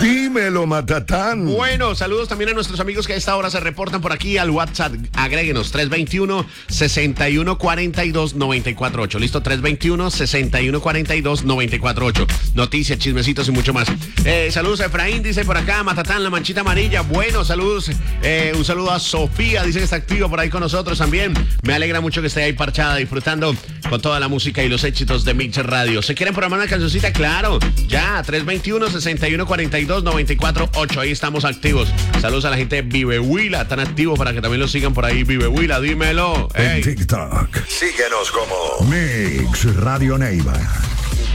Dímelo, Matatán. Bueno, saludos también a nuestros amigos que a esta hora se reportan por aquí al WhatsApp. Agréguenos 321-6142-948. Listo, 321-6142-948. Noticias, chismecitos y mucho más. Saludos a Efraín, dice por acá, Matatán, la manchita amarilla. Bueno, saludos. Un saludo a Sofía, dice que está activa por ahí con nosotros también. Me alegra mucho que esté ahí parchada, disfrutando con toda la música y los éxitos de Mix Radio. ¿Se quieren programar una cancioncita? Claro, ya, 321-6142-948. Ahí estamos activos. Saludos a la gente de Vive Huila, tan activos para que también lo sigan por ahí. Vive Huila, dímelo. En TikTok. Síguenos como Mix Radio Neiva.